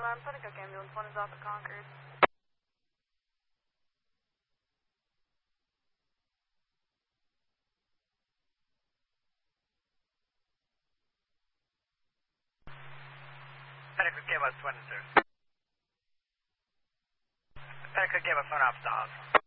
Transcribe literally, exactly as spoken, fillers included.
on? Pentacook Ambulance one is off at Concord. Pentacook gave us twin, sir. Pentacook gave us one off Stars.